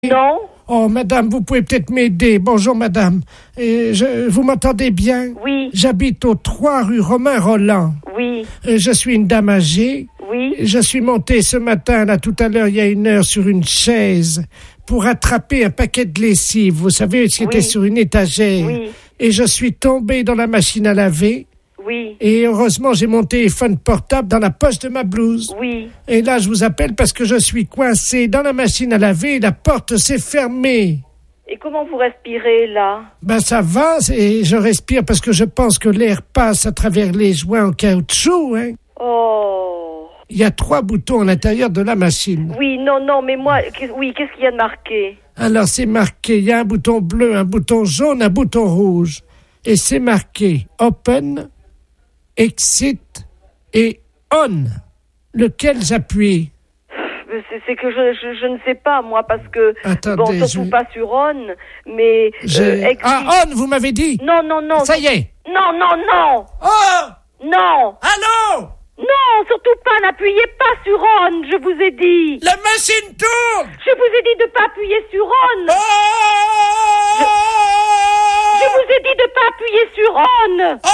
Non. Oh, madame, vous pouvez peut-être m'aider. Bonjour, madame. Vous m'entendez bien? Oui. J'habite au 3 rue Romain Roland. Oui. Je suis une dame âgée. Oui. Je suis montée ce matin, là, tout à l'heure, il y a 1 heure, sur une chaise pour attraper un paquet de lessive. Vous savez, ce qui était sur une étagère. Oui. Et je suis tombée dans la machine à laver. Oui. Et heureusement, j'ai mon téléphone portable dans la poche de ma blouse. Oui. Et là, je vous appelle parce que je suis coincée dans la machine à laver et la porte s'est fermée. Et comment vous respirez, là? Ben, ça va, et je respire parce que je pense que l'air passe à travers les joints en caoutchouc, hein. Oh. Il y a 3 boutons à l'intérieur de la machine. Oui, non, mais moi, qu'est-ce qu'il y a de marqué? Alors, c'est marqué, il y a un bouton bleu, un bouton jaune, un bouton rouge. Et c'est marqué Open, Exit et On. Lequel j'appuie? C'est que je ne sais pas, moi, parce que... Attendez, surtout pas sur On, mais... Exit... Ah, On, vous m'avez dit? Non. Ça y est. Non. Oh! Non. Allô? Non, surtout pas, n'appuyez pas sur On, je vous ai dit. La machine tourne! Je vous ai dit de pas appuyer sur On. Oh! Je vous ai dit de pas appuyer sur On. Oh!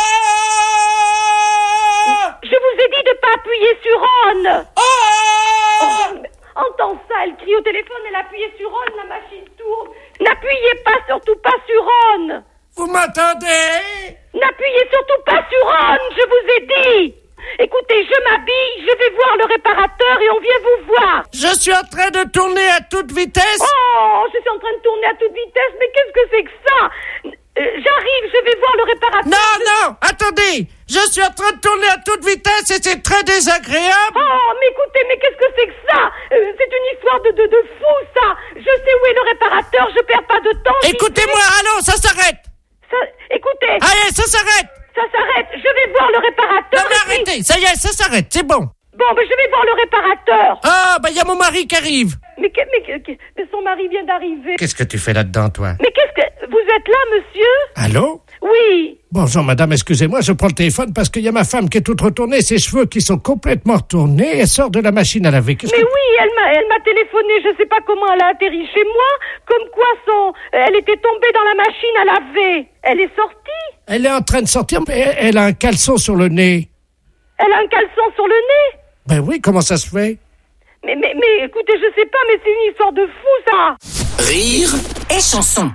Je vous ai dit de pas appuyer sur On. Oh! Entends ça, elle crie au téléphone, elle appuyait sur On, la machine tourne. N'appuyez pas, surtout pas sur On. Vous m'entendez? N'appuyez surtout pas sur On, je vous ai dit. Écoutez, je m'habille, je vais voir le réparateur et on vient vous voir. Je suis en train de tourner à toute vitesse. Oh, je suis en train de tourner à toute vitesse, mais qu'est-ce que c'est que ça? J'arrive, je vais voir le réparateur. Non, attendez. Je suis en train de tourner à toute vitesse et c'est très désagréable. Oh, mais écoutez, mais qu'est-ce que c'est que ça? C'est une histoire de fou, ça. Je sais où est le réparateur, je perds pas de temps. Écoutez-moi, allô, ça s'arrête. Écoutez. Allez, ça s'arrête. Ça s'arrête, je vais voir le réparateur. Non, mais arrêtez, ça y est, ça s'arrête, c'est bon. Bon, ben je vais voir le réparateur. Ah, ben il y a mon mari qui arrive. Mais son mari vient d'arriver. Qu'est-ce que tu fais là-dedans, toi? Mais qu'est-ce que... Vous êtes là, monsieur? Allô? Oui. Bonjour, madame, excusez-moi, je prends le téléphone parce qu'il y a ma femme qui est toute retournée, ses cheveux qui sont complètement retournés, elle sort de la machine à laver. Oui, elle m'a téléphoné, je sais pas comment elle a atterri chez moi, comme quoi elle était tombée dans la machine à laver. Elle est sortie? Elle est en train de sortir, mais elle a un caleçon sur le nez. Elle a un caleçon sur le nez? Ben oui, comment ça se fait? Mais écoutez, je sais pas, mais c'est une histoire de fou, ça. Rire et chanson.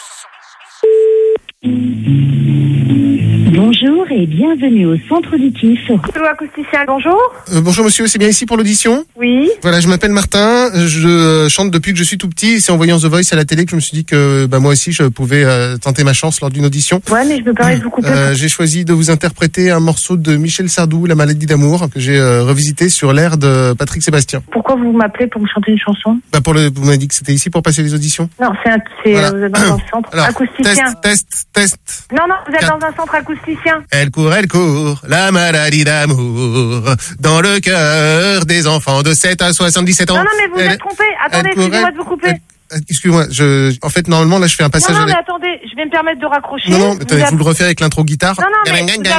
Bonjour et bienvenue au centre auditif. Acousticien, bonjour. Bonjour monsieur, c'est bien ici pour l'audition? Oui. Voilà, je m'appelle Martin, je chante depuis que je suis tout petit. C'est en voyant The Voice à la télé que je me suis dit que moi aussi je pouvais tenter ma chance lors d'une audition. Ouais, mais je me permets de vous couper. J'ai choisi de vous interpréter un morceau de Michel Sardou, La maladie d'amour, que j'ai revisité sur l'air de Patrick Sébastien. Pourquoi vous m'appelez pour me chanter une chanson? Vous m'avez dit que c'était ici pour passer les auditions? Non, voilà. Vous êtes dans un centre acousticien. Test. Non, vous êtes dans un centre acousticien. Elle court, la maladie d'amour, dans le cœur des enfants de 7 à 77 ans. Non, mais vous êtes trompé. Attendez, excusez-moi de vous couper. Excusez-moi, en fait, normalement, là, je fais un passage... Non, mais attendez, je vais me permettre de raccrocher. Non, attendez, je vous le refais avec l'intro guitare. Non, mais vous appelez...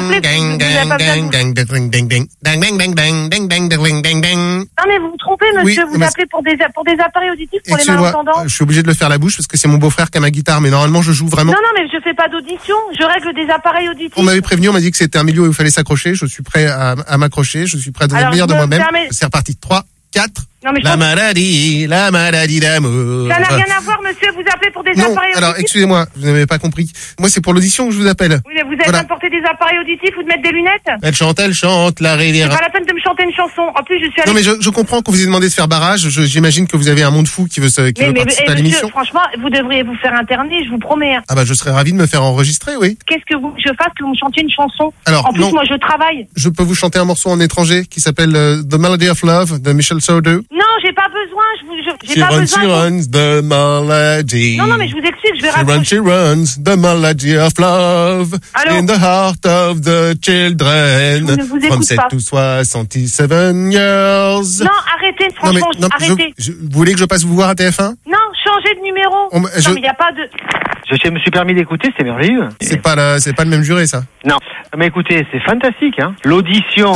Non, mais vous vous trompez, monsieur, vous appelez pour des appareils auditifs pour les malentendants. Je suis obligé de le faire à la bouche parce que c'est mon beau-frère qui a ma guitare, mais normalement, je joue vraiment... Non, mais je fais pas d'audition, je règle des appareils auditifs. On m'avait prévenu, on m'a dit que c'était un milieu où il fallait s'accrocher, je suis prêt à m'accrocher, je suis prêt à donner le meilleur de moi-même. C'est reparti, 3, 4... Non, mais la maladie d'amour. Ça n'a rien à voir, monsieur, vous appelez pour des appareils auditifs. Alors, excusez-moi, vous n'avez pas compris. Moi, c'est pour l'audition que je vous appelle. Oui, mais vous avez importé des appareils auditifs ou de mettre des lunettes? Elle chante, la rivière. C'est pas la peine de me chanter une chanson. En plus, je suis allée... Non, mais je comprends qu'on vous ait demandé de faire barrage. J'imagine que vous avez un monde fou qui veut participer à l'émission. Franchement, vous devriez vous faire interner, je vous promets. Ah bah, je serais ravi de me faire enregistrer, oui. Qu'est-ce que je fasse que vous me chantiez une chanson? Alors, en plus, moi, je travaille. Je peux vous chanter un morceau en étranger qui s'appelle The Melody of Love de Michel Sardou. Non, j'ai pas besoin. J'ai pas besoin. She runs the melody. Non, mais je vous explique, je vais raconter. She runs the melody of love. Allô? In the heart of the children. Je ne vous écoute From 7 pas. to 67 years. Non, arrêtez, franchement, arrêtez. Vous voulez que je passe vous voir à TF1? Non, changez de numéro. Non, mais il n'y a pas de... Je me suis permis d'écouter, c'est merveilleux. C'est pas le même juré, ça. Non, mais écoutez, c'est fantastique, hein. L'audition.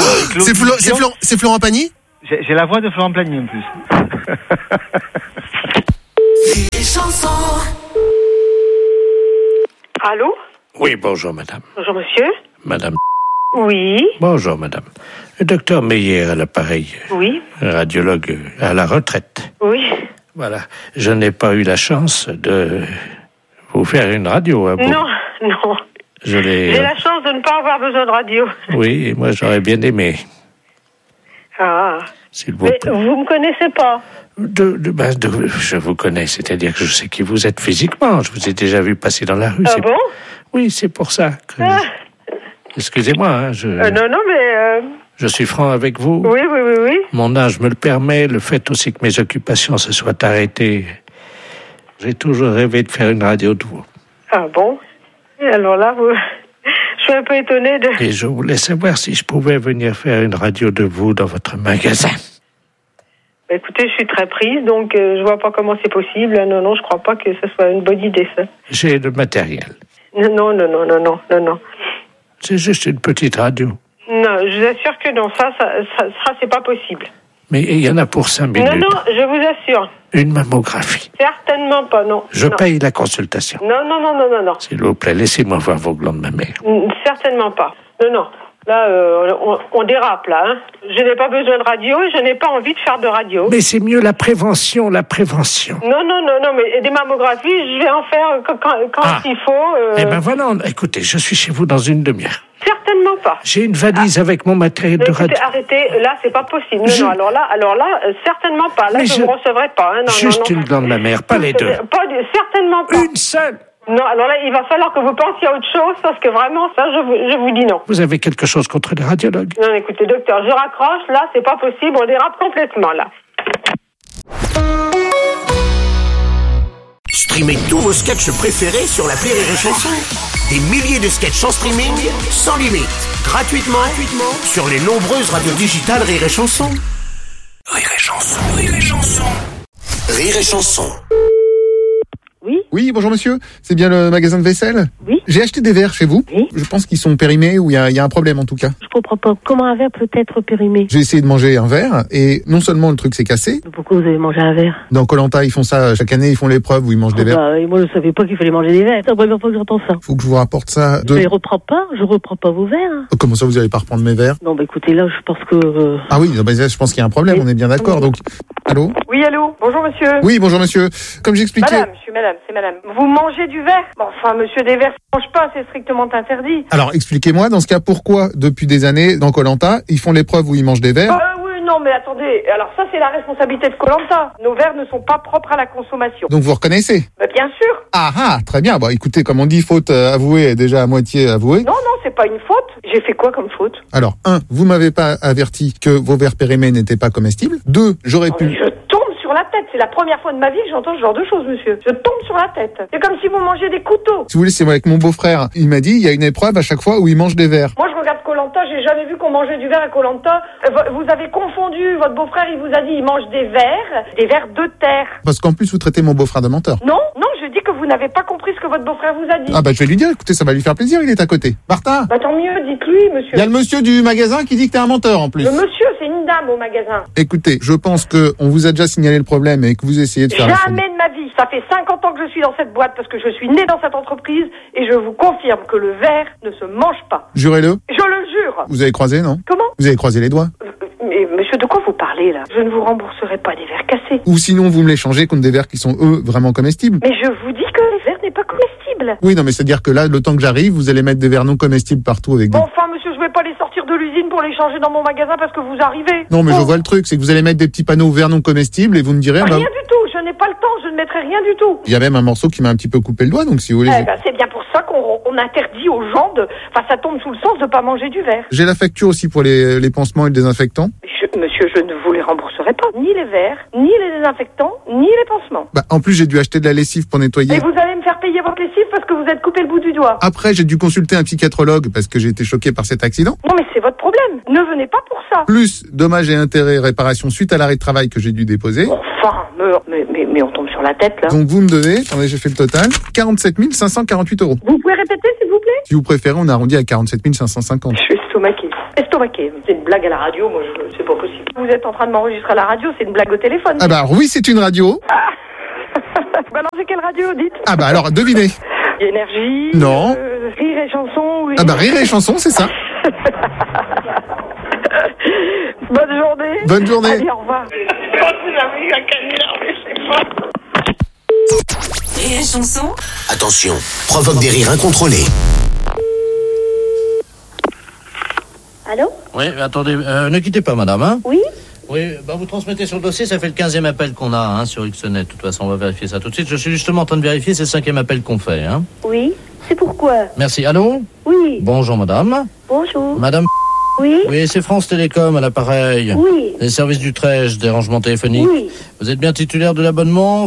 C'est Florent Pagny? J'ai la voix de Florent Pagny en plus. Rire et chanson. Allô? Oui, bonjour madame. Bonjour monsieur. Madame. Oui. Bonjour madame. Le docteur Meyer à l'appareil. Oui. Radiologue à la retraite. Oui. Voilà. Je n'ai pas eu la chance de vous faire une radio. Hein, Non. J'ai la chance de ne pas avoir besoin de radio. Oui, et moi j'aurais bien aimé. Ah. S'il vous Mais plaît. vous me connaissez pas? Je vous connais, c'est-à-dire que je sais qui vous êtes physiquement. Je vous ai déjà vu passer dans la rue. Ah bon? Oui, c'est pour ça que... Excusez-moi, hein, Non, mais... je suis franc avec vous. Oui. Mon âge me le permet, le fait aussi que mes occupations se soient arrêtées. J'ai toujours rêvé de faire une radio de vous. Ah bon? Et alors là, je suis un peu étonnée de... Et je voulais savoir si je pouvais venir faire une radio de vous dans votre magasin. Écoutez, je suis très prise, donc je vois pas comment c'est possible. Non, je crois pas que ce soit une bonne idée, ça. J'ai le matériel. Non. C'est juste une petite radio. Non, je vous assure que non, ça c'est pas possible. Mais il y en a pour 5 minutes. Non, je vous assure. Une mammographie. Certainement pas, non. Je non. paye la consultation. Non. S'il vous plaît, laissez-moi voir vos glandes mammaires. Certainement pas. Non. Là, on dérape, là. Hein. Je n'ai pas besoin de radio et je n'ai pas envie de faire de radio. Mais c'est mieux la prévention. Non, mais des mammographies, je vais en faire quand il faut. Eh ben voilà, écoutez, je suis chez vous dans une demi-heure. Certainement pas. J'ai une valise avec mon matériel de radio. Arrêtez, là, c'est pas possible. Non, alors là, certainement pas. Là, je ne vous recevrai pas. Hein. Non. Une glande mammaire, pas les deux. Certainement pas. Une seule. Non, alors là, il va falloir que vous pensiez à autre chose, parce que vraiment, ça, je vous dis non. Vous avez quelque chose contre les radiologues? Non, écoutez, docteur, je raccroche, là, c'est pas possible, on dérape complètement, là. Streamez tous vos sketchs préférés sur l'appli Rire et Chanson. Des milliers de sketchs en streaming, sans limite, gratuitement sur les nombreuses radios digitales Rire et Chanson. Rire et Chanson. Rire et Chanson. Oui, bonjour monsieur. C'est bien le magasin de vaisselle? Oui. J'ai acheté des verres chez vous. Oui. Je pense qu'ils sont périmés ou il y a un problème en tout cas. Je comprends pas. Comment un verre peut être périmé? J'ai essayé de manger un verre et non seulement le truc s'est cassé. Pourquoi vous avez mangé un verre? Dans Koh-Lanta, ils font ça chaque année, ils font l'épreuve où ils mangent des verres. Et moi, je savais pas qu'il fallait manger des verres. C'est la première fois que j'entends ça. Faut que je vous rapporte ça. Je reprends pas vos verres. Comment ça, vous allez pas reprendre mes verres? Non, écoutez, là, je pense que... Ah oui, je pense qu'il y a un problème, on est bien d'accord. Donc, allô? Oui, allô? Bonjour, monsieur. Oui, bonjour monsieur. Comme j'expliquais... Madame, c'est madame. Vous mangez du verre? Bon, enfin, monsieur, des verres, ça ne mange pas, c'est strictement interdit. Alors, expliquez-moi, dans ce cas, pourquoi, depuis des années, dans Koh-Lanta, ils font l'épreuve où ils mangent des verres? Oui, non, mais attendez. Alors ça, c'est la responsabilité de Koh-Lanta. Nos verres ne sont pas propres à la consommation. Donc, vous reconnaissez? Bien sûr. Ah, très bien. Bon, écoutez, comme on dit, faute avouée est déjà à moitié avouée. Non, c'est pas une faute. J'ai fait quoi comme faute? Alors, 1, vous m'avez pas averti que vos verres périmés n'étaient pas comestibles. 2, j'aurais pu... Je tombe sur la tête. C'est la première fois de ma vie que j'entends ce genre de choses, monsieur. Je tombe sur la tête. C'est comme si vous mangez des couteaux. Si vous voulez, c'est moi avec mon beau-frère. Il m'a dit, il y a une épreuve à chaque fois où il mange des verres. Moi, je regarde Koh-Lanta. J'ai jamais vu qu'on mangeait du verre à Koh-Lanta. Vous avez confondu. Votre beau-frère, il vous a dit, il mange des verres de terre. Parce qu'en plus, vous traitez mon beau-frère de menteur. Non, je dis que vous n'avez pas compris ce que votre beau-frère vous a dit. Ah je vais lui dire, écoutez, ça va lui faire plaisir, il est à côté. Martin! Tant mieux, dites-lui, monsieur. Il y a le monsieur du magasin qui dit que t'es un menteur en plus. Le monsieur, c'est une dame au magasin. Écoutez, je pense que on vous a déjà signalé le problème et que vous essayez de faire... Jamais de ma vie. Ça fait 50 ans que je suis dans cette boîte parce que je suis née dans cette entreprise et je vous confirme que le verre ne se mange pas. Jurez-le. Je le jure. Vous avez croisé, non? Comment? Vous avez croisé les doigts? Mais monsieur, de quoi vous parlez là? Je ne vous rembourserai pas des verres cassés. Ou sinon, vous me les changez contre des verres qui sont, eux, vraiment comestibles. Mais je vous dis que les verres n'est pas comestible. Oui, non, mais c'est-à-dire que là, le temps que j'arrive, vous allez mettre des verres non comestibles partout avec des... Bon, enfin, monsieur, je vais pas les sortir de l'usine pour les changer dans mon magasin parce que vous arrivez. Non, mais je vois le truc, c'est que vous allez mettre des petits panneaux verres non comestibles et vous me direz... Rien du tout, je n'ai pas le temps, je ne mettrai rien du tout. Il y a même un morceau qui m'a un petit peu coupé le doigt, donc si vous voulez... c'est bien pour ça qu'on interdit aux gens de... Enfin, ça tombe sous le sens de pas manger du verre. J'ai la facture aussi pour les pansements et le désinfectant. Monsieur, je ne vous les rembourserai pas. Ni les verres, ni les désinfectants, ni les pansements. En plus, j'ai dû acheter de la lessive pour nettoyer. Et vous allez me faire payer votre lessive parce que vous êtes coupé le bout du doigt. Après, j'ai dû consulter un psychiatrologue parce que j'ai été choqué par cet accident. Non, mais c'est votre problème. Ne venez pas pour ça. Plus dommages et intérêts réparation suite à l'arrêt de travail que j'ai dû déposer. Enfin, mais on tombe sur la tête, là. Donc vous me devez, attendez, j'ai fait le total, 47 548 €. Vous pouvez répéter, s'il vous plaît? Si vous préférez, on arrondit à 47 550. Je suis estomaquée. C'est une blague à la radio, moi, c'est pas possible. Vous êtes en train de m'enregistrer à la radio, c'est une blague au téléphone. Oui, c'est une radio. Bah alors c'est quelle radio, dites? Ah bah alors, devinez. Énergie. Non. Rire et chanson, oui. Ah bah rire et chanson, c'est ça. Bonne journée. Bonne journée. Allez, au revoir. Rire et chanson. Attention, provoque des rires incontrôlés. Allô? Oui, attendez, ne quittez pas, madame, hein? Oui? Oui, bah vous transmettez sur le dossier, ça fait le 15e appel qu'on a, hein, sur Xnet. De toute façon, on va vérifier ça tout de suite. Je suis justement en train de vérifier, c'est le 5e appel qu'on fait, hein? Oui? C'est pourquoi? Merci. Allô? Oui. Bonjour, madame. Bonjour. Madame. Oui? Oui, c'est France Télécom à l'appareil. Oui. Les services du Trèche, des rangements téléphoniques. Oui. Vous êtes bien titulaire de l'abonnement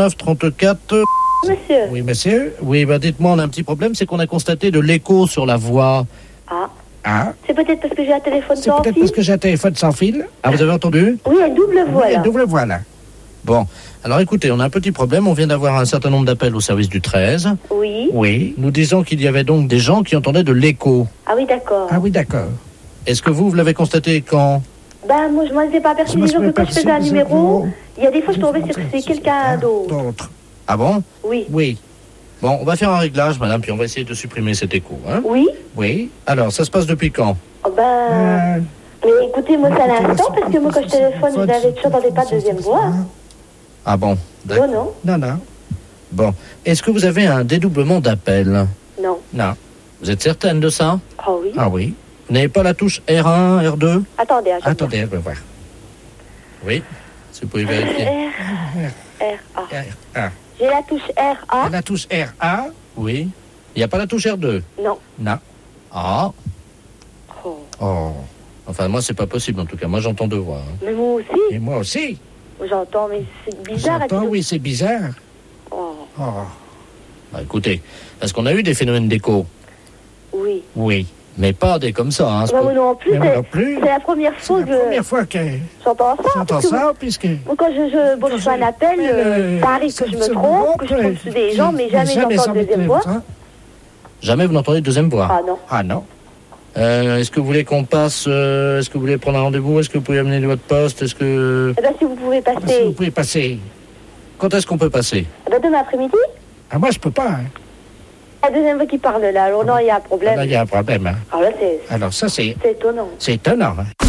2934. Monsieur. Oui, monsieur. Oui, bah dites-moi, on a un petit problème, c'est qu'on a constaté de l'écho sur la voix. Ah. Ah. C'est peut-être parce que j'ai un téléphone C'est sans peut-être fil? parce que j'ai un téléphone sans fil. Ah, vous avez entendu? Oui, une double voix, Oui, là. une double voix, là. Bon, alors écoutez, on a un petit problème. On vient d'avoir un certain nombre d'appels au service du 13. Oui. Oui. Nous disons qu'il y avait donc des gens qui entendaient de l'écho. Ah oui, d'accord. Ah oui, d'accord. Est-ce que vous l'avez constaté quand? Ben, moi, je m'en étais pas aperçu. Disons que quand je faisais un numéro, il y a des fois, je tombais sur c'est quelqu'un d'autre. Ah bon? Oui. Oui. Bon, on va faire un réglage, madame, puis on va essayer de supprimer cet écho, hein? Oui. Oui. Alors, ça se passe depuis quand? Oh, ben... Mais écoutez, moi, c'est à l'instant, parce que moi, quand je téléphone, je n'avais toujours dans des pas de deuxième voix. Ah bon? Non, non. Non, non. Bon. Est-ce que vous avez un dédoublement d'appel? Non. Non. Vous êtes certaine de ça? Oh oui. Ah oui. Vous n'avez pas la touche R1, R2? Attendez, Attendez, je vais voir. Oui, si vous pouvez vérifier. R-A. Ah. J'ai la touche R-A. La touche RA? Oui. Il n'y a pas la touche R2? Non. Non. Ah. Oh. Oh. Enfin, moi, c'est pas possible, en tout cas. Moi, j'entends deux voix. Hein. Mais moi aussi. Et moi aussi. J'entends, mais c'est bizarre. J'entends, oui, c'est bizarre. Oh. Oh. Bah, écoutez, parce qu'on a eu des phénomènes d'écho. Oui. Oui. Mais pas des comme ça. Hein, bah, moi non plus. moi non plus. C'est la première fois que... la première fois que j'entends ça. j'entends ça, puisque... Quand je fais un appel, ça arrive que je me trompe, que je tombe sur des gens, mais jamais j'entends de deuxième voix. Jamais vous n'entendez de deuxième voix? Ah non. Ah non. Est-ce que vous voulez qu'on passe... est-ce que vous voulez prendre un rendez-vous? Est-ce que vous pouvez amener votre poste? Est-ce que... Eh bien, si vous pouvez passer... si vous pouvez passer. Quand est-ce qu'on peut passer? Eh bien, demain après-midi. Ah, moi, je peux pas. Hein. La deuxième fois qu'il parle là, alors non, il y a un problème. Là, il y a un problème. Hein. Alors là, alors ça, c'est... c'est étonnant. C'est étonnant. Hein.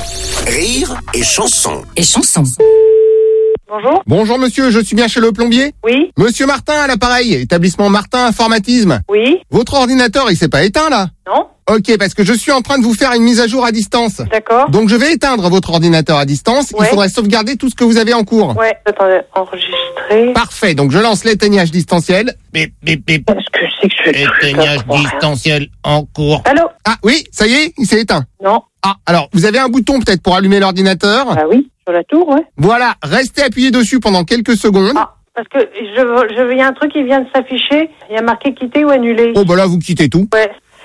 Rire et chanson. Et chanson. Bonjour. Bonjour monsieur, je suis bien chez le plombier? Oui. Monsieur Martin à l'appareil, établissement Martin Informatisme. Oui. Votre ordinateur, il s'est pas éteint là? Non. Ok, parce que je suis en train de vous faire une mise à jour à distance. D'accord. Donc je vais éteindre votre ordinateur à distance. Ouais. Il faudrait sauvegarder tout ce que vous avez en cours. Ouais, attendez, enregistrer. Parfait, donc je lance l'éteignage distanciel. Bip, bip, bip. Qu'est-ce que c'est que ce truc? Éteignage distanciel en cours. Allô? Ah oui, ça y est, il s'est éteint. Non. Ah, alors, vous avez un bouton peut-être pour allumer l'ordinateur. Ah oui, sur la tour, ouais. Voilà, restez appuyé dessus pendant quelques secondes. Ah, parce que il y a un truc qui vient de s'afficher. Il y a marqué quitter ou annuler. Oh bah là, vous quittez tout. Ouais.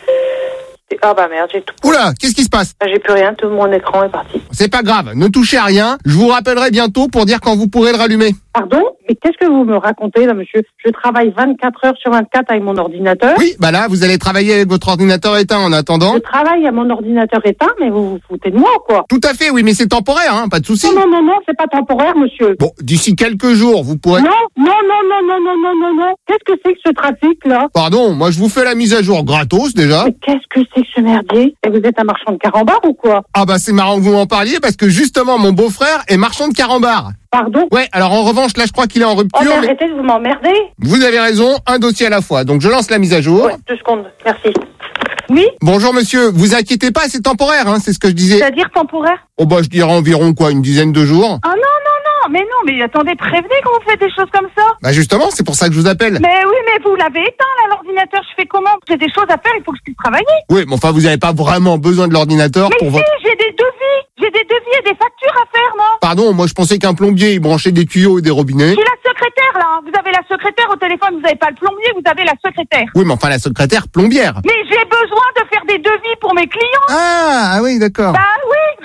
Ah bah merde, j'ai tout. Oula, qu'est-ce qui se passe? Ah, j'ai plus rien, tout mon écran est parti. C'est pas grave, ne touchez à rien. Je vous rappellerai bientôt pour dire quand vous pourrez le rallumer. Pardon? Mais qu'est-ce que vous me racontez là, monsieur? Je travaille 24 heures sur 24 avec mon ordinateur. Oui, bah là, vous allez travailler avec votre ordinateur éteint en attendant. Je travaille à mon ordinateur éteint, mais vous vous foutez de moi ou quoi? Tout à fait, oui, mais c'est temporaire, hein, pas de souci. Non, non, non, non, c'est pas temporaire, monsieur. Bon, d'ici quelques jours, vous pourrez... Non, non, non, non, non, non, non, non, non. Qu'est-ce que c'est que ce trafic, là? Pardon, moi je vous fais la mise à jour gratos déjà. Mais qu'est-ce que c'est que ce merdier? Et vous êtes un marchand de carambar ou quoi? Ah bah c'est marrant que vous m'en parliez parce que justement mon beau-frère est marchand de carambar. Pardon? Ouais, alors en revanche là je crois qu'il est en Oh, rupture. mais mais arrêtez de vous m'emmerder. vous avez raison, un dossier à la fois. Donc je lance la mise à jour. Ouais, 2 secondes, merci. Oui? Bonjour monsieur, vous inquiétez pas, c'est temporaire, hein, c'est ce que je disais. C'est-à-dire temporaire? Oh bah je dirais environ quoi, une dizaine de jours. Ah non, non, non, mais non, mais attendez, prévenez quand vous faites des choses comme ça. Bah justement, c'est pour ça que je vous appelle. Mais oui, mais vous l'avez éteint là, l'ordinateur, je fais comment? J'ai des choses à faire, il faut que je puisse travailler. Oui, mais enfin vous n'avez pas vraiment besoin de l'ordinateur Mais pour si, votre... j'ai des devis et des factures à faire, non? Pardon, moi je pensais qu'un plombier il branchait des tuyaux et des robinets. Je suis la secrétaire là, hein. Vous avez la secrétaire au téléphone, vous n'avez pas le plombier, vous avez la secrétaire. Oui, mais enfin la secrétaire plombière. Mais j'ai besoin de faire des devis pour mes clients. Ah oui, d'accord. Bah oui, réfléchissez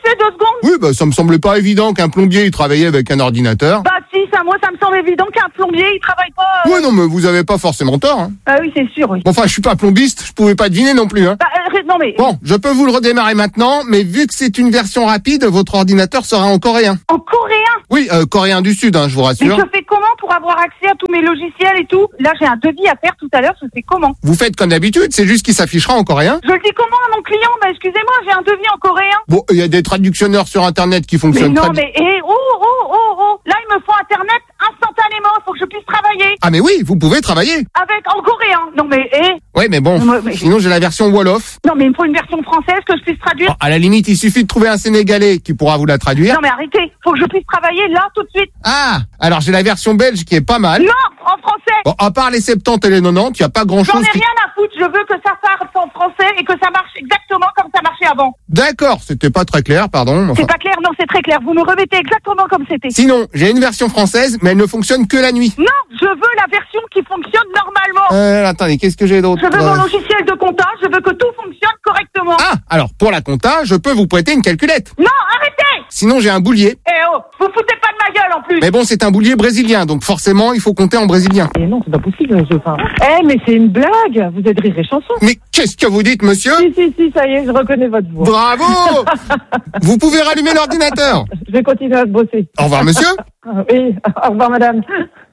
c'est 2 secondes? Oui, bah ça me semblait pas évident qu'un plombier il travaillait avec un ordinateur. Bah si, moi ça me semble évident qu'un plombier il travaille pas... Ouais, non, mais vous avez pas forcément tort. Hein. Ah oui, c'est sûr, oui. Bon, enfin, je suis pas plombiste, je pouvais pas deviner non plus. Hein. Bah non mais... Bon, je peux vous le redémarrer maintenant, mais vu que c'est une version rapide, votre ordinateur sera en coréen. En coréen? Oui, coréen du Sud, hein, je vous Mais rassure. je fais comment pour avoir accès à tous mes logiciels et tout? Là, j'ai un devis à faire tout à l'heure, je fais comment? Vous faites comme d'habitude, c'est juste qu'il s'affichera en coréen. Je le dis comment à mon client? Bah excusez-moi, j'ai un devis en coréen. Bon, il y a des traductionneurs sur Internet qui Mais fonctionnent non, très bien. mais là, il me faut Internet instantanément, il faut que je puisse travailler. Ah mais oui, vous pouvez travailler. Avec, en coréen. Non mais, Oui, mais bon, Mais- sinon j'ai la version Wolof. non mais il me faut une version française que je puisse traduire. Bon, à la limite, il suffit de trouver un Sénégalais qui pourra vous la traduire. Non mais arrêtez, faut que je puisse travailler là tout de suite. Ah, alors j'ai la version belge qui est pas mal. Non, en français. Bon, à part les 70 et les 90, il n'y a pas J'en grand-chose ai qui... rien à foutre, je veux que ça parte en français et que ça marche exactement comme ça marchait avant. D'accord, c'était pas très clair, pardon. Enfin. C'est pas clair? Non, c'est très clair. Vous me remettez exactement comme c'était. Sinon, j'ai une version française, mais elle ne fonctionne que la nuit. Non, je veux la version qui fonctionne normalement. Attendez, qu'est-ce que j'ai d'autre Je veux mon logiciel de compta, je veux que tout fonctionne correctement. Ah, alors, pour la compta, je peux vous prêter une calculette. Non, arrêtez! Sinon, j'ai un boulier. Eh oh, vous foutez pas de ma gueule en plus. Mais bon, c'est un boulier brésilien, donc forcément, il faut compter en brésilien. Et non, c'est pas possible, mais c'est une blague. Vous êtes Rire et Chanson. Mais qu'est-ce que vous dites, monsieur? Si, ça y est, je reconnais votre voix. Bravo! Vous pouvez rallumer l'ordinateur. Je vais continuer à bosser. Au revoir, monsieur. Oui, au revoir, madame.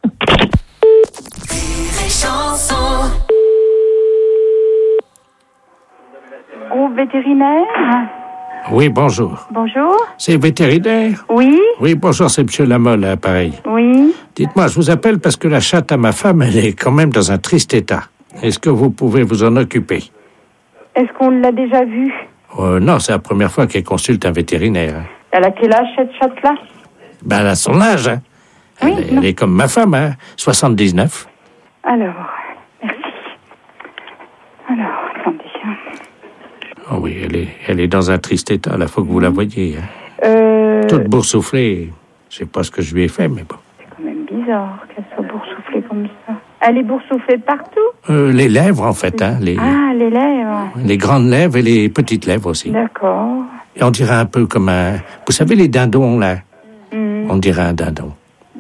Groupe vétérinaire? Oui, bonjour. Bonjour? C'est vétérinaire? Oui? Oui, bonjour, c'est monsieur Lamolle, à l'appareil. Oui? Dites-moi, je vous appelle parce que la chatte à ma femme, elle est quand même dans un triste état. Est-ce que vous pouvez vous en occuper? Est-ce qu'on l'a déjà vue? Non, c'est la première fois qu'elle consulte un vétérinaire. Elle a quel âge cette chatte-là? Ben, elle a son âge, hein. Oui, Elle est comme ma femme, hein, 79. Alors, merci. Alors, attendez. Oh oui, elle est dans un triste état, là, faut que vous la voyiez. Hein. Toute boursouflée. Je sais pas ce que je lui ai fait, mais bon. C'est quand même bizarre qu'elle soit boursouflée comme ça. Elle est boursouflée partout? Les lèvres, en fait, hein. Ah, les lèvres. Les grandes lèvres et les petites lèvres aussi. D'accord. Et on dirait un peu comme un... Vous savez, les dindons, là? On dirait un dindon.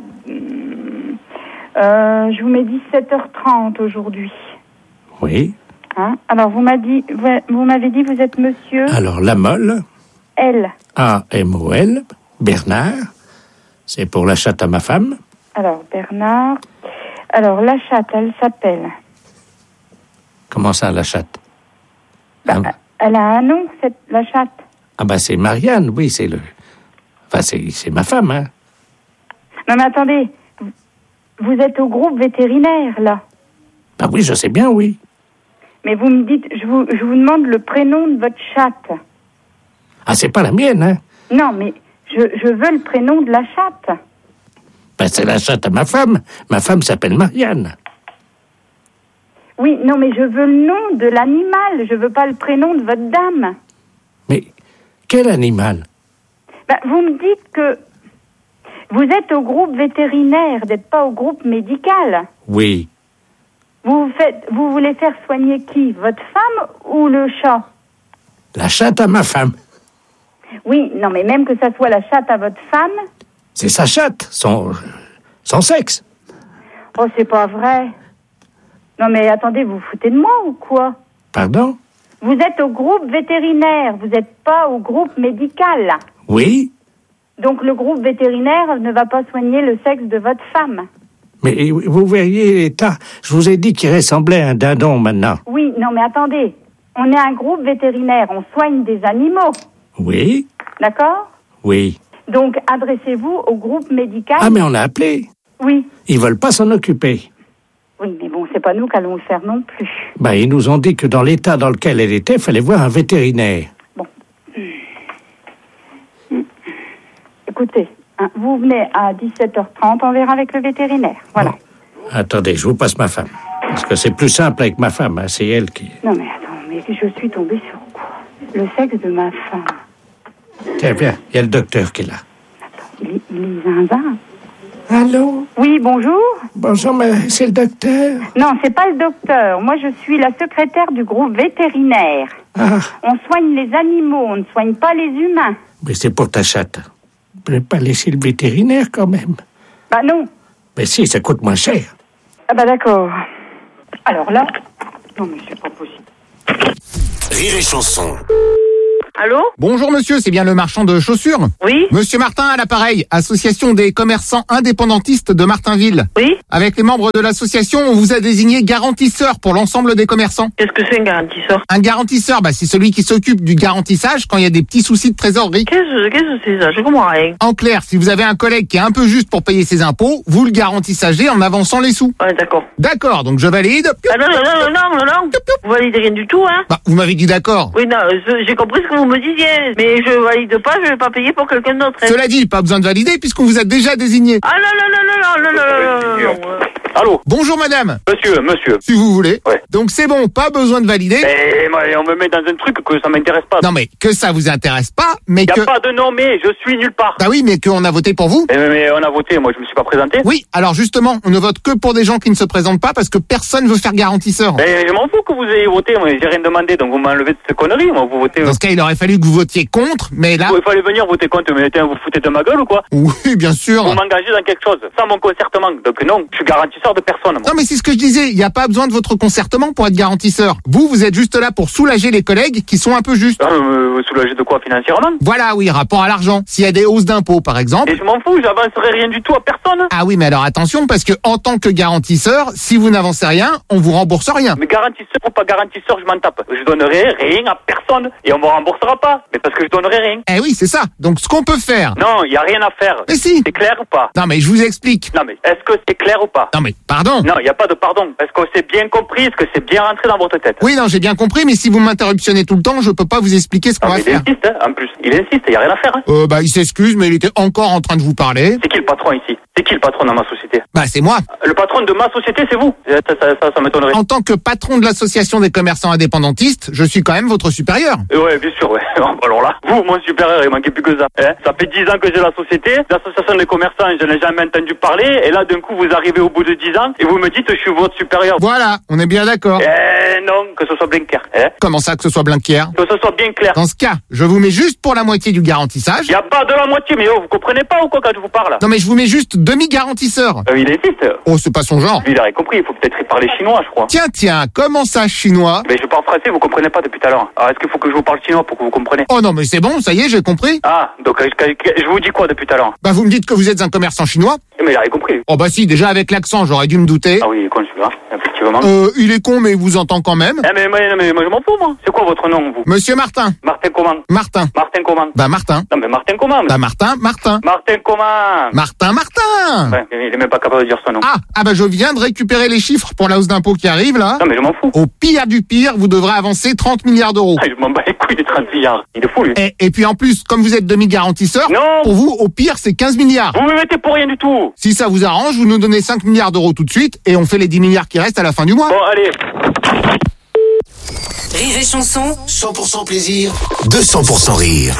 Je vous mets 17h30 aujourd'hui. Oui. Hein? Alors, vous m'avez dit, vous êtes monsieur? Alors, Lamolle, L. A-M-O-L, Bernard, c'est pour la chatte à ma femme. Alors, Bernard. Alors, la chatte, elle s'appelle... Comment ça, la chatte? Elle a un nom, la chatte. Ah ben, c'est Marianne, oui, c'est le... Enfin, c'est ma femme, hein. Non, mais attendez. Vous êtes au groupe vétérinaire, là. Ah oui, je sais bien, oui. Mais vous me dites, je vous demande le prénom de votre chatte. Ah, c'est pas la mienne, hein. Non, mais je veux le prénom de la chatte. Ben, c'est la chatte à ma femme. Ma femme s'appelle Marianne. Oui, non, mais je veux le nom de l'animal. Je veux pas le prénom de votre dame. Mais quel animal? Ben, vous me dites que vous êtes au groupe vétérinaire, n'êtes pas au groupe médical. Oui. Vous voulez faire soigner qui? Votre femme ou le chat? La chatte à ma femme. Oui, non, mais même que ça soit la chatte à votre femme. C'est sa chatte, son sexe. Oh, c'est pas vrai. Non, mais attendez, vous foutez de moi ou quoi? Pardon? Vous êtes au groupe vétérinaire, vous n'êtes pas au groupe médical. Oui. Donc le groupe vétérinaire ne va pas soigner le sexe de votre femme. Mais vous verriez l'état. Je vous ai dit qu'il ressemblait à un dindon maintenant. Oui, non, mais attendez. On est un groupe vétérinaire, on soigne des animaux. Oui. D'accord? Oui. Donc adressez-vous au groupe médical. Ah, mais on a appelé. Oui. Ils veulent pas s'en occuper. Oui, mais bon, c'est pas nous qui allons le faire non plus. Ben, ils nous ont dit que dans l'état dans lequel elle était, il fallait voir un vétérinaire. Bon. Écoutez, hein, vous venez à 17h30, on verra avec le vétérinaire. Voilà. Bon. Attendez, je vous passe ma femme. Parce que c'est plus simple avec ma femme, hein, c'est elle qui... Non, mais attends, mais je suis tombée sur quoi? Le sexe de ma femme. Tiens, viens, il y a le docteur qui est là. Attends, il est zinzin. Allô? Oui, bonjour. Bonjour, mais c'est le docteur? Non, c'est pas le docteur. Moi, je suis la secrétaire du groupe vétérinaire. Ah, On soigne les animaux, on ne soigne pas les humains. Mais c'est pour ta chatte. Vous ne pouvez pas laisser le vétérinaire quand même. Bah non. Mais si, ça coûte moins cher. Ah bah d'accord. Alors là... Non mais c'est pas possible. Rire et Chanson. Allô? Bonjour monsieur, c'est bien le marchand de chaussures? Oui? Monsieur Martin à l'appareil, association des commerçants indépendantistes de Martinville. Oui? Avec les membres de l'association, on vous a désigné garantisseur pour l'ensemble des commerçants. Qu'est-ce que c'est un garantisseur? Un garantisseur, c'est celui qui s'occupe du garantissage quand il y a des petits soucis de trésorerie. Qu'est-ce que c'est ça? Je comprends rien. En clair, si vous avez un collègue qui est un peu juste pour payer ses impôts, vous le garantissagez en avançant les sous. Ouais, d'accord. D'accord, donc je valide. Ah non. Vous validez rien du tout, hein? Vous m'avez dit d'accord. Oui, non, j'ai compris ce que vous me disiez. Mais je valide pas, je vais pas payer pour quelqu'un d'autre. Cela dit, pas besoin de valider puisqu'on vous a déjà désigné. Ah non. Allô? Bonjour madame. Monsieur. Si vous voulez. Ouais. Donc c'est bon, pas besoin de valider. Mais on me met dans un truc que ça m'intéresse pas. Non mais que ça vous intéresse pas, mais y a pas de nom mais, je suis nulle part. Bah oui, mais qu'on a voté pour vous. Mais on a voté, moi je me suis pas présenté. Oui, alors justement, on ne vote que pour des gens qui ne se présentent pas parce que personne veut faire garantisseur. Mais je m'en fous que vous ayez voté, moi j'ai rien demandé, donc vous m'enlevez de cette connerie, moi vous votez. Dans ce cas, il aurait fallu que vous votiez contre, mais là... Il fallait venir voter contre, mais vous foutez de ma gueule ou quoi? Oui, bien sûr. Vous m'engagez dans quelque chose, sans mon concertement, donc non, je suis garantisseur de personne. Moi. Non mais c'est ce que je disais, il n'y a pas besoin de votre concertement pour être garantisseur. Vous êtes juste là pour soulager les collègues qui sont un peu justes. Soulager de quoi, financièrement? Voilà, oui, rapport à l'argent. S'il y a des hausses d'impôts, par exemple... Et je m'en fous, j'avancerai rien du tout à personne. Ah oui, mais alors attention, parce que en tant que garantisseur, si vous n'avancez rien, on vous rembourse rien. Mais garantisseur ou pas garantisseur, je m'en tape. Je donnerai rien à personne et on me remboursera pas. Mais parce que je donnerai rien. Eh oui, c'est ça. Donc ce qu'on peut faire... Non, il y a rien à faire. Mais si. C'est clair ou pas? Non mais je vous explique. Non mais est-ce que c'est clair ou pas? Non mais pardon. Non, il y a pas de pardon. Est-ce que c'est bien compris? Est-ce que c'est bien rentré dans votre tête? Oui, non, j'ai bien compris, mais si vous m'interruptionnez tout le temps, je peux pas vous expliquer ce qu'on va faire. Il insiste, en plus. Il insiste, il y a rien à faire. Il s'excuse, mais il était encore en train de vous parler. C'est qui le patron ici? C'est qui le patron dans ma société? C'est moi. Le patron de ma société, c'est vous? Ça m'étonnerait. En tant que patron de l'association des commerçants indépendantistes, je suis quand même votre supérieur. Ouais, bien sûr, ouais. Alors là, vous, mon supérieur, il manquait plus que ça. Ça fait 10 ans que j'ai la société. L'association des commerçants, je n'ai jamais entendu parler. Et là, d'un coup, vous arrivez au bout de 10 ans et vous me dites que je suis votre supérieur. Voilà, on est bien d'accord. Non, que ce soit bien clair. Comment ça, que ce soit bien clair? Que ce soit bien clair. Dans ce cas, je vous mets juste pour la moitié du garantissage. Il n'y a pas de la moitié, mais vous comprenez pas ou quoi quand je vous parle? Non mais je vous mets juste demi-garantisseur. Il insiste. C'est pas son genre. Lui, il a compris, il faut peut-être parler chinois, je crois. Tiens, comment ça, chinois? Mais je parle français, vous comprenez pas depuis tout à l'heure. Alors, est-ce qu'il faut que je vous parle chinois pour que vous compreniez? Oh non, mais c'est bon, ça y est, j'ai compris. Ah, donc je vous dis quoi depuis tout à l'heure? Vous me dites que vous êtes un commerçant chinois? Mais il a rien compris. Si, déjà avec l'accent, j'aurais dû me douter. Ah oui, il est con celui-là, effectivement. Il est con, mais il vous entend quand même. Mais moi, je m'en fous, moi. C'est quoi votre nom, vous? Monsieur Martin. Martin comment? Martin. Martin comment? Martin. Non, mais Martin comment? Martin. Martin comment? Martin. Ouais, il est même pas capable de dire son nom. Je viens de récupérer les chiffres pour la hausse d'impôts qui arrive, là. Non, mais je m'en fous. Au pire du pire, vous devrez avancer 30 milliards d'euros. Je m'en bats les couilles des 30 milliards. Il est fou, lui. Et puis en plus, comme vous êtes demi-garantisseur, non, pour vous, au pire, c'est 15 milliards. Vous me mettez pour rien du tout. Si ça vous arrange, vous nous donnez 5 milliards d'euros tout de suite et on fait les 10 milliards qui restent à la fin du mois. Bon, allez. Rire et Chanson, 100% plaisir, 200% rire.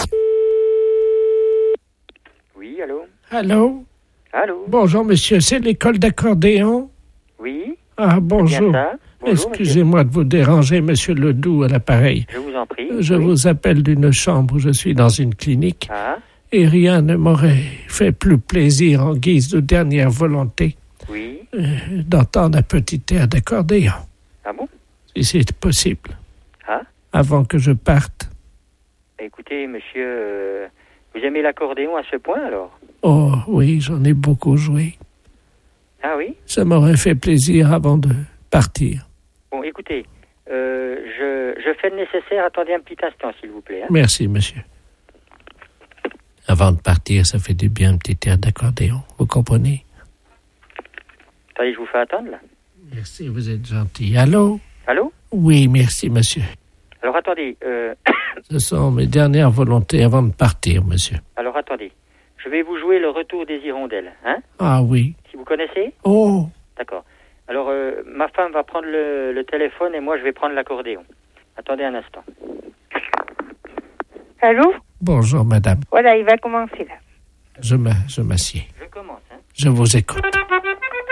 Oui, allô? Allô? Allô? Bonjour, monsieur, c'est l'école d'accordéon? Oui. Bonjour. Excusez-moi de vous déranger, monsieur Ledoux, à l'appareil. Je vous en prie. Je vous appelle d'une chambre où je suis dans une clinique. Et rien ne m'aurait fait plus plaisir en guise de dernière volonté d'entendre un petit air d'accordéon. Ah bon? Si c'est possible. Avant que je parte. Écoutez, monsieur, vous aimez l'accordéon à ce point, alors? Oh, oui, j'en ai beaucoup joué. Ah oui? Ça m'aurait fait plaisir avant de partir. Bon, écoutez, je fais le nécessaire. Attendez un petit instant, s'il vous plaît. Merci, monsieur. Avant de partir, ça fait du bien un petit air d'accordéon. Vous comprenez? Attendez, je vous fais attendre, là. Merci, vous êtes gentil. Allô? Allô? Oui, merci, monsieur. Alors, attendez. Ce sont mes dernières volontés avant de partir, monsieur. Alors, attendez. Je vais vous jouer le retour des hirondelles, hein? Ah oui. Si vous connaissez? Oh! D'accord. Alors, ma femme va prendre le téléphone et moi, je vais prendre l'accordéon. Attendez un instant. Allô? Bonjour, madame. Voilà, il va commencer, là. Je m'assieds. Je commence, hein? Je vous écoute.